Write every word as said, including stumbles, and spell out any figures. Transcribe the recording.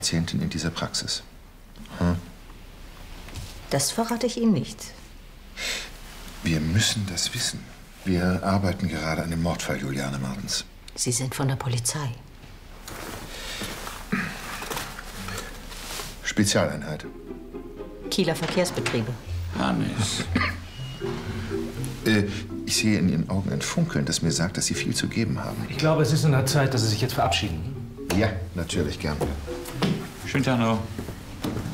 Patientin in dieser Praxis. Hm? Das verrate ich Ihnen nicht. Wir müssen das wissen. Wir arbeiten gerade an dem Mordfall Juliane Martens. Sie sind von der Polizei. Spezialeinheit. Kieler Verkehrsbetriebe. Hannes. Äh, ich sehe in Ihren Augen ein Funkeln, das mir sagt, dass Sie viel zu geben haben. Ich glaube, es ist an der Zeit, dass Sie sich jetzt verabschieden. Ja, natürlich, gern. Schönen Tag noch.